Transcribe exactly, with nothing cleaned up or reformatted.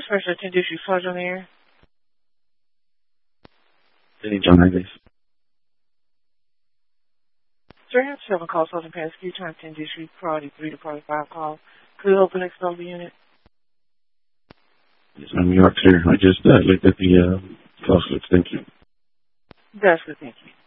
Dispatch at ten District Fudge on the air. Hey, John, I guess. Sir, I have seven calls on the past few times, ten District, priority three to priority five call. Could you open next over unit? Yes, I'm New York, sir. I just uh, looked at the uh, call, so thank you. That's good, thank you.